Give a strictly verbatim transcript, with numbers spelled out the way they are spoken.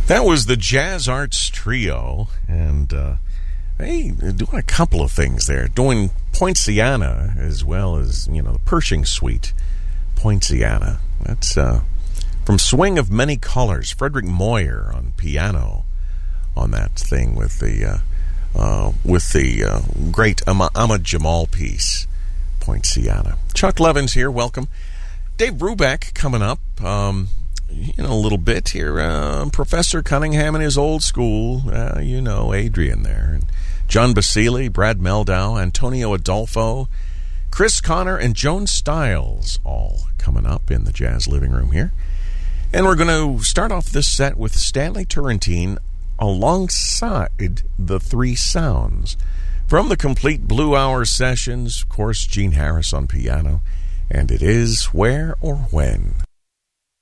That was the Jazz Arts Trio, and uh, they doing a couple of things there. Doing Poinciana as well as, you know, the Pershing Suite. Poinciana. That's uh, from Swing of Many Colors. Frederick Moyer on piano on that thing with the uh, uh, with the uh, great Ahmad Jamal piece, Poinciana. Chuck Levins here. Welcome. Dave Brubeck coming up. Um, In a little bit here, uh, Professor Cunningham and his old school, uh, you know, Adrian there, and John Basile, Brad Meldau, Antonio Adolfo, Chris Connor, and Joan Stiles, all coming up in the Jazz Living Room here. And we're going to start off this set with Stanley Turrentine alongside the Three Sounds. From the Complete Blue Hour sessions, of course, Gene Harris on piano, and it is Where or When.